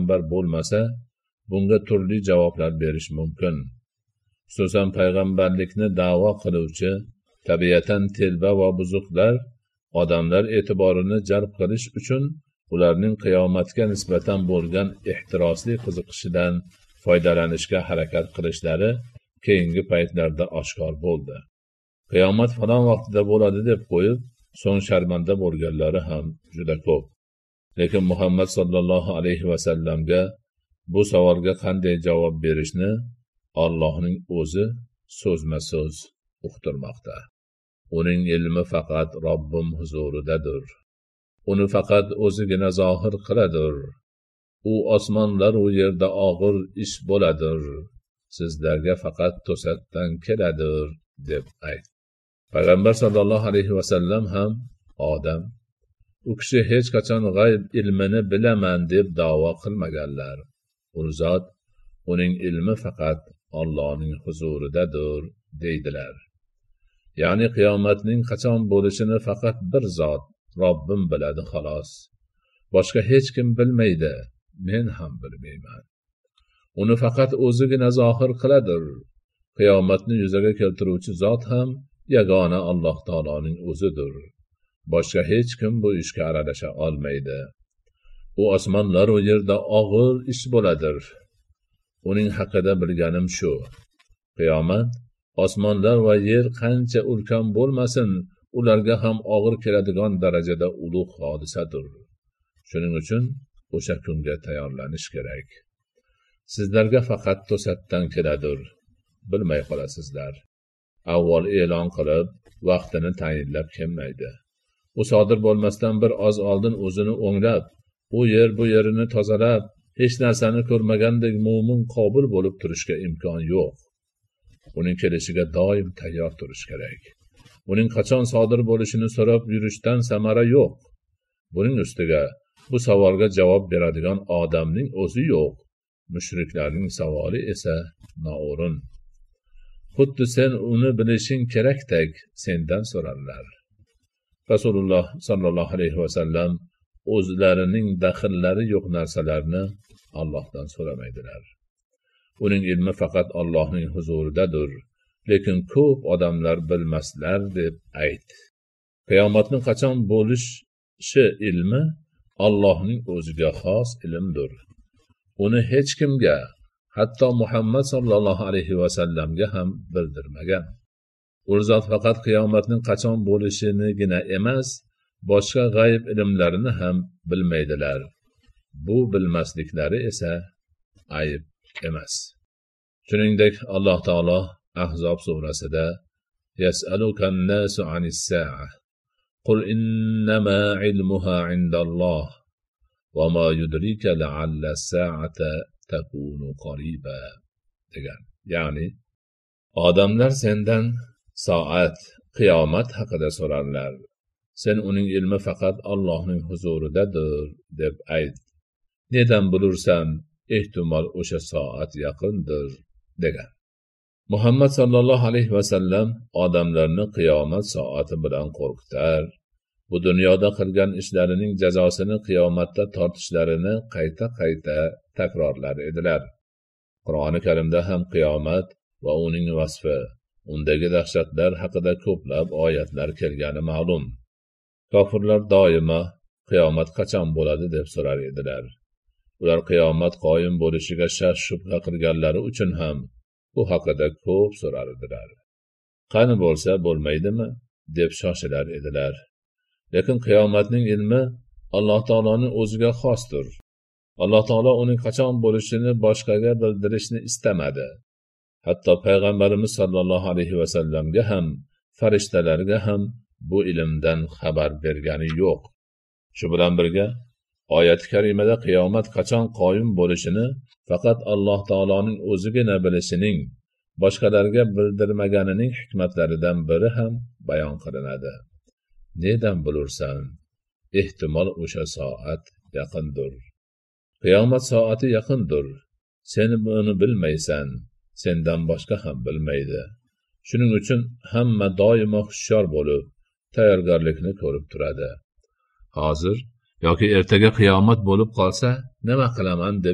payg'ambar bo'lmasa, bunga turli javoblar berish mumkin. Xususan payg'ambarlikni da'vo qiluvchi tabiatan telba va buzuqlar odamlar e'tiborini jalb qilish uchun ularning qiyomatga nisbatan bo'lgan ehtirosli qiziqishidan foydalanishga harakat qilishlari keyingi paytlarda oshkor bo'ldi. Qiyomat falon vaqtida bo'ladi deb qo'yib, so'ng sharmanda bo'lganlari ham juda ko'p. Lekin Muhammad sallallohu alayhi va sallamga bu savolga qanday javob berishni Allohning o'zi so'zma-so'z uqtirmoqda. Uning ilmi faqat Robbim huzuridadir. Uni faqat o'zigina zohir qiladir. U osmonlar va yerda og'ir ish bo'ladir. Sizlarga faqat to'satdan keladir deb aytdi. Payg'ambar sallallohu alayhi va sallam ham odam. U kishi hech qachon g'ayb ilmini bilaman deb da'vo qilmaganlar. U zot uning ilmi faqat Allohning huzuridadir deydilar. Ya'ni qiyomatning qachon bo'lishini faqat bir zot, Robbim biladi xolos. Boshqa hech kim bilmaydi, men ham bilmayman. Uni faqat o'zigina zohir qiladir. Qiyomatni yuzaga keltiruvchi zot ham yagona Alloh taoloning o'zidir. Boshqa hech kim bu ishga aralasha olmaydi. U osmonlar va yerda og'ir ish bo'ladir. Uning haqida bilganim shu. Qiyomat osmonlar va yer qancha ulkan bo'lmasin, ularga ham og'ir keladigan darajada ulug' hodisadir. Shuning uchun o'sha kunga tayyorlanish kerak. Sizlarga faqat to'satdan keladir, bilmay qolasizlar. Avval e'lon qilib, vaqtini tayinlab kelmaydi. U sodir bo'lmasdan bir oz oldin o'zini o'nglab, u yer bu yerini tozalab, hech narsani ko'rmagandek mo'min qobil bo'lib turishga imkon yo'q. Uning kelishiga doim tayyor turish kerak. Uning qachon sodir bo'lishini so'rab yurishdan samara yo'q. Buning ustiga bu savolga javob beradigan odamning o'zi yo'q. Mushriklarning savoli esa noo'rin. Xuddi sen uni bilishing kerakdek sendan so'rarlar. Rasululloh sallallohu alayhi va sallam o'zlarining daxllari yo'q narsalarni Allohdan so'ramaydilar. Uning ilmi faqat Allohning huzuridadir, lekin ko'p odamlar bilmaslar deb aytdi. Qiyomatning qachon bo'lishi ilmi Allohning o'ziga xos ilmdir. Uni hech kimga, hatto Muhammad sallallohu alayhi va sallamga ham bildirmagan. U zot faqat qiyomatning qachon bo'lishinigina emas, boshqa g'ayb ilmlarini ham bilmaydilar. Bu bilmasliklari esa ayb emas. Shuningdek, Alloh taolo Ahzob surasida Yas'alukan nasu anis-sa'ah qul innama ilmuha indalloh va ma yudrika la'alla as-sa'ata takunu qariba degan. Ya'ni odamlar sendan soat, qiyomat haqida so'rarlar. Sen uning ilmi faqat Allohning huzuridadir deb ayt. Nedan bilursan, ehtimol o'sha soat yaqindir degan. Muhammad sallallohu alayhi va sallam odamlarni qiyomat soati bilan qo'rqitar. Bu dunyoda qilgan ishlarining jazosini qiyomatda tortishlarini qayta-qayta takrorlar edilar. Qur'oni Karimda ham qiyomat va uning vasfi, undagi dahshatlar haqida ko'plab oyatlar kelgani ma'lum. Kofirlar doimo qiyomat qachon bo'ladi deb so'rar edilar. Ular qiyomat qoyim bo'lishiga shak shubha qilganlari uchun ham bu haqida ko'p so'rar edilar. Qani bo'lsa bo'lmaydimi deb shoshilar edilar. Lekin qiyomatning ilmi Alloh taoloning o'ziga xosdir. Alloh taolo uning qachon bo'lishini boshqaga bildirishni istamadi. Hatto payg'ambarimiz sallallohu alayhi va sallamga ham, farishtalarga ham bu ilmdan xabar bergani yo'q. Shu bilan birga oyat-i karimada qiyomat qachon qoyim bo'lishini faqat Alloh taoloning o'zigina bilishining, boshqalarga bildirmaganining hikmatlaridan biri ham bayon qilinadi. Nedan bilursan, ehtimol o'sha soat yaqindir. Qiyomat soati yaqindir. Sen buni bilmaysan, sendan boshqa ham bilmaydi. Shuning uchun hamma doimo hushyor bo'lib, tayyorgarlikni ko'rib turadi. Hozir yoki ertaga qiyomat bo'lib qolsa, nima qilaman deb